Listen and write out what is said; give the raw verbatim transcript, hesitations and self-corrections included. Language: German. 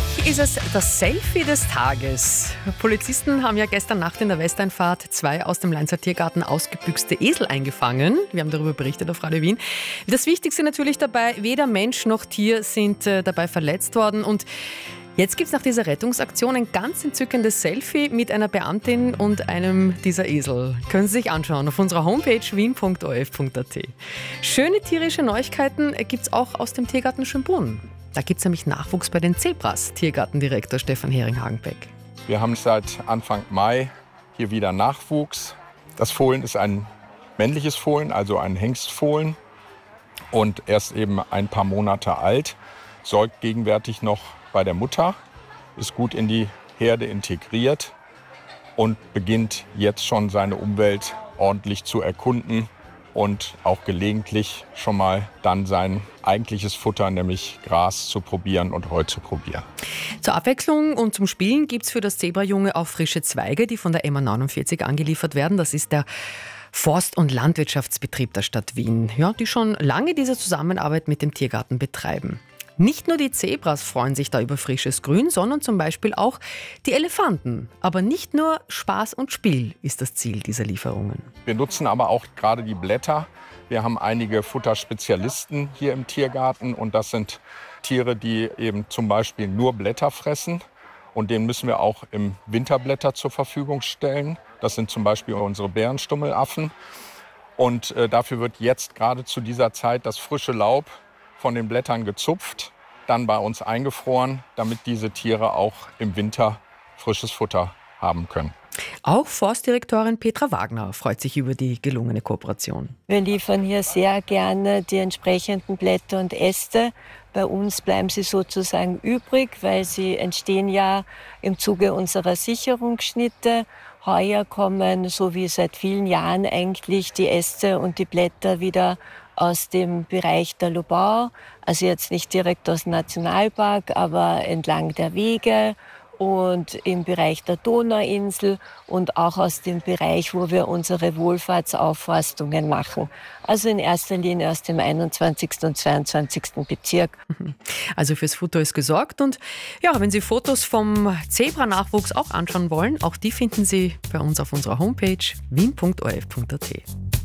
mich ist es das Selfie des Tages. Polizisten haben ja gestern Nacht in der Westeinfahrt zwei aus dem Leinzer Tiergarten ausgebüxte Esel eingefangen. Wir haben darüber berichtet auf Radio Wien. Das Wichtigste natürlich dabei, weder Mensch noch Tier sind äh, dabei verletzt worden. Und jetzt gibt es nach dieser Rettungsaktion ein ganz entzückendes Selfie mit einer Beamtin und einem dieser Esel. Können Sie sich anschauen auf unserer Homepage wien punkt o r f punkt a t. Schöne tierische Neuigkeiten gibt es auch aus dem Tiergarten Schönbrunn. Da gibt es nämlich Nachwuchs bei den Zebras, Tiergartendirektor Stefan Hering-Hagenbeck. Wir haben seit Anfang Mai hier wieder Nachwuchs. Das Fohlen ist ein männliches Fohlen, also ein Hengstfohlen. Und erst eben ein paar Monate alt, säugt gegenwärtig noch bei der Mutter, ist gut in die Herde integriert und beginnt jetzt schon seine Umwelt ordentlich zu erkunden und auch gelegentlich schon mal dann sein eigentliches Futter, nämlich Gras, zu probieren und Heu zu probieren. Zur Abwechslung und zum Spielen gibt es für das Zebrajunge auch frische Zweige, die von der M A neunundvierzig angeliefert werden. Das ist der Forst- und Landwirtschaftsbetrieb der Stadt Wien, ja, die schon lange diese Zusammenarbeit mit dem Tiergarten betreiben. Nicht nur die Zebras freuen sich da über frisches Grün, sondern zum Beispiel auch die Elefanten. Aber nicht nur Spaß und Spiel ist das Ziel dieser Lieferungen. Wir nutzen aber auch gerade die Blätter. Wir haben einige Futterspezialisten hier im Tiergarten und das sind Tiere, die eben zum Beispiel nur Blätter fressen. Und denen müssen wir auch im Winter Blätter zur Verfügung stellen. Das sind zum Beispiel unsere Bärenstummelaffen. Und äh, dafür wird jetzt gerade zu dieser Zeit das frische Laub von den Blättern gezupft, dann bei uns eingefroren, damit diese Tiere auch im Winter frisches Futter haben können. Auch Forstdirektorin Petra Wagner freut sich über die gelungene Kooperation. Wir liefern hier sehr gerne die entsprechenden Blätter und Äste. Bei uns bleiben sie sozusagen übrig, weil sie entstehen ja im Zuge unserer Sicherungsschnitte. Heuer kommen, so wie seit vielen Jahren eigentlich, die Äste und die Blätter wieder aus dem Bereich der Lobau, also jetzt nicht direkt aus dem Nationalpark, aber entlang der Wege und im Bereich der Donauinsel und auch aus dem Bereich, wo wir unsere Wohlfahrtsaufforstungen machen. Also in erster Linie aus dem einundzwanzigsten und zweiundzwanzigsten Bezirk. Also fürs Futter ist gesorgt und ja, wenn Sie Fotos vom Zebra-Nachwuchs auch anschauen wollen, auch die finden Sie bei uns auf unserer Homepage wien punkt o r f punkt a t.